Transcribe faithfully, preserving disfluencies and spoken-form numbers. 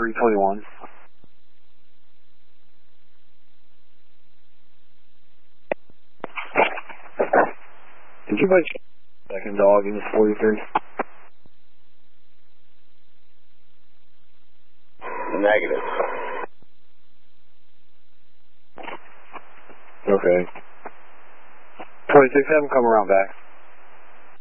three twenty-one. Did you put second dog in the forty-three? Negative. Okay. twenty-six, have him come around back.